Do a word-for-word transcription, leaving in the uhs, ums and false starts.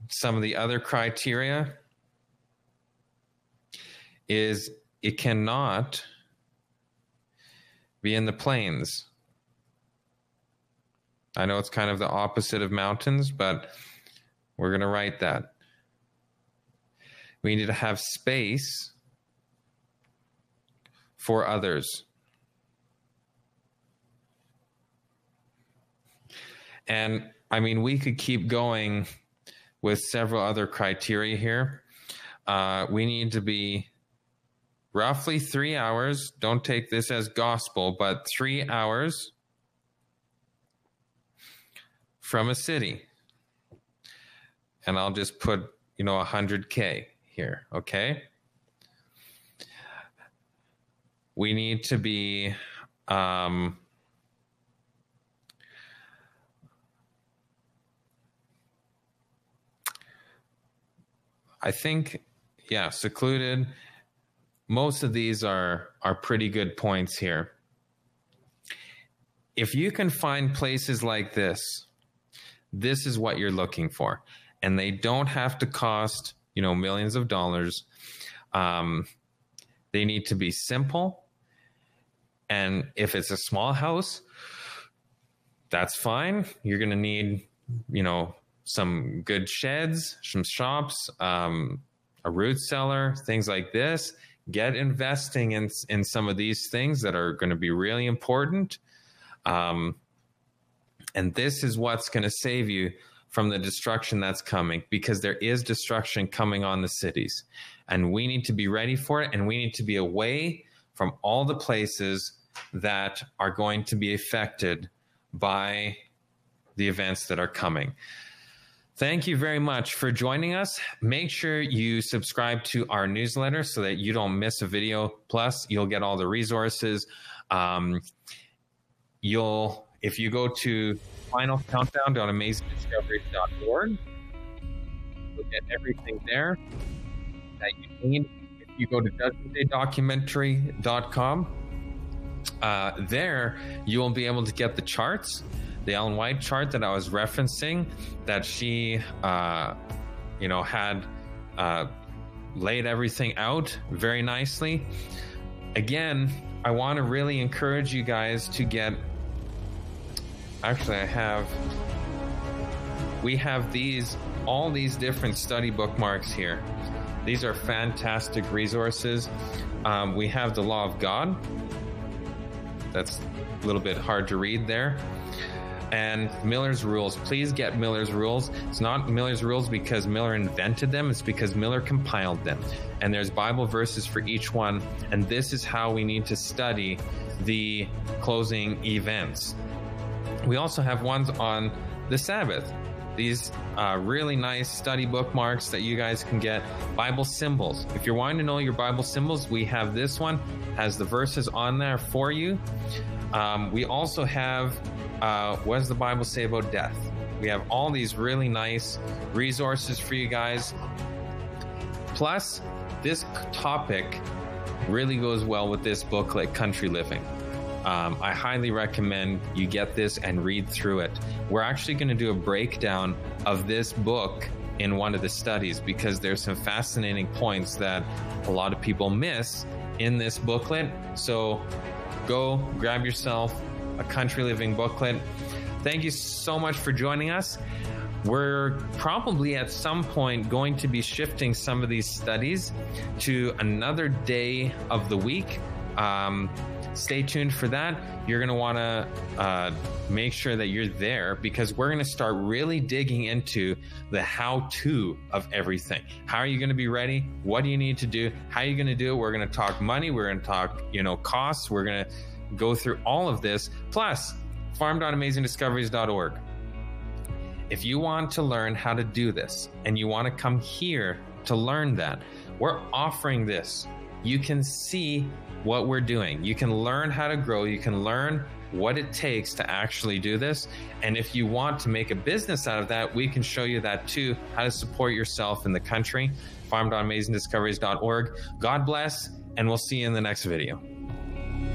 some of the other criteria is it cannot be in the plains. I know it's kind of the opposite of mountains, but we're going to write that. We need to have space for others. And I mean, we could keep going with several other criteria here. Uh, we need to be roughly three hours. Don't take this as gospel, but three hours from a city. And I'll just put, you know, one hundred K here, okay? We need to be um, I think, yeah, secluded. Most of these are, are pretty good points here. If you can find places like this, this is what you're looking for. And they don't have to cost, you know, millions of dollars. Um, they need to be simple. And if it's a small house, that's fine. You're going to need, you know, some good sheds, some shops, um, a root cellar, things like this. Get investing in, in some of these things that are going to be really important. Um, and this is what's going to save you from the destruction that's coming, because there is destruction coming on the cities. And we need to be ready for it, and we need to be away from all the places that are going to be affected by the events that are coming. Thank you very much for joining us. Make sure you subscribe to our newsletter so that you don't miss a video. Plus, you'll get all the resources. Um, you'll, if you go to final countdown dot amazing discoveries dot org, you'll get everything there that you need. If you go to judgment day documentary dot com, uh, there you will be able to get the charts. The Ellen White chart that I was referencing, that she, uh, you know, had uh, laid everything out very nicely. Again, I want to really encourage you guys to get, actually I have, we have these, all these different study bookmarks here. These are fantastic resources. Um, we have the Law of God. That's a little bit hard to read there. And Miller's Rules. Please get Miller's Rules. It's not Miller's Rules because Miller invented them. It's because Miller compiled them. And there's Bible verses for each one. And this is how we need to study the closing events. We also have ones on the Sabbath. These uh, really nice study bookmarks that you guys can get. Bible symbols. If you're wanting to know your Bible symbols, we have this one. Has the verses on there for you. Um, we also have Uh, what does the Bible say about death? We have all these really nice resources for you guys. Plus, this topic really goes well with this booklet, Country Living. Um, I highly recommend you get this and read through it. We're actually going to do a breakdown of this book in one of the studies because there's some fascinating points that a lot of people miss in this booklet. So go grab yourself a Country Living booklet. Thank you so much for joining us. We're probably at some point going to be shifting some of these studies to another day of the week. Um, stay tuned for that. You're going to want to uh, make sure that you're there because we're going to start really digging into the how-to of everything. How are you going to be ready? What do you need to do? How are you going to do it? We're going to talk money. We're going to talk, you know, costs. We're going to go through all of this, plus farm dot amazing discoveries dot org. If you want to learn how to do this and you want to come here to learn that, we're offering this. You can see what we're doing. You can learn how to grow. You can learn what it takes to actually do this. And if you want to make a business out of that, we can show you that too, how to support yourself in the country. farm dot amazing discoveries dot org. God bless, and we'll see you in the next video.